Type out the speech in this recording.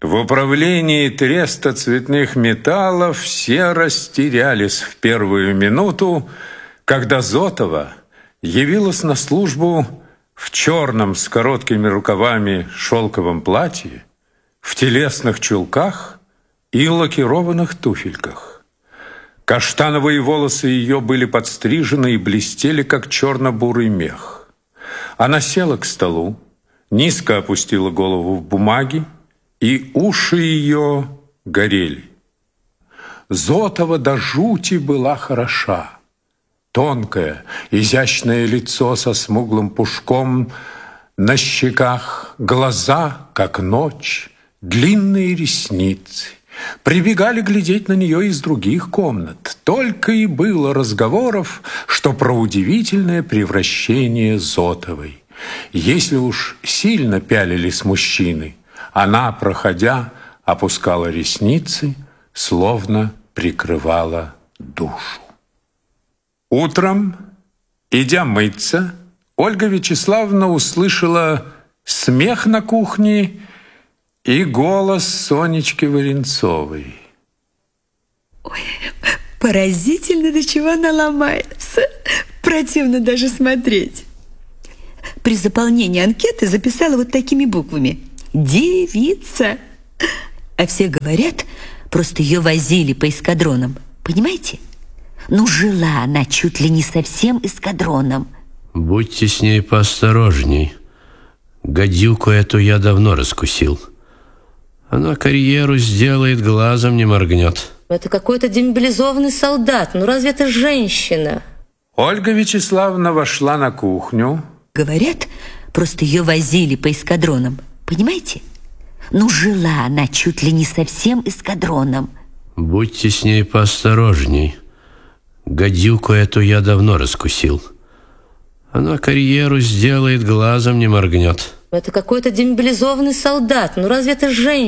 В управлении треста цветных металлов все растерялись в первую минуту, когда Зотова явилась на службу в черном с короткими рукавами шелковом платье, в телесных чулках и лакированных туфельках. Каштановые волосы ее были подстрижены и блестели, как черно-бурый мех. Она села к столу, низко опустила голову в бумаги, и уши ее горели. Зотова до жути была хороша. Тонкое, изящное лицо со смуглым пушком на щеках, глаза, как ночь, длинные ресницы. Прибегали глядеть на нее из других комнат. Только и было разговоров, что про удивительное превращение Зотовой. Если уж сильно пялились мужчины, она, проходя, опускала ресницы, словно прикрывала душу. Утром, идя мыться, Ольга Вячеславовна услышала смех на кухне и голос Сонечки Варенцовой. Ой, поразительно, до чего она ломается. Противно даже смотреть. При заполнении анкеты записала вот такими буквами: девица. А все говорят, просто ее возили по эскадронам. Понимаете? Ну, жила она чуть ли не со всем эскадроном. Будьте с ней поосторожней. Гадюку эту я давно раскусил. Она карьеру сделает, глазом не моргнет. Это какой-то демобилизованный солдат. Ну разве это женщина? Ольга Вячеславовна вошла на кухню. Говорят, просто ее возили по эскадронам. Понимаете? Ну, жила она чуть ли не со всем эскадроном. Будьте с ней поосторожней. Гадюку эту я давно раскусил. Она карьеру сделает, глазом не моргнет. Это какой-то демобилизованный солдат. Ну разве это женщина?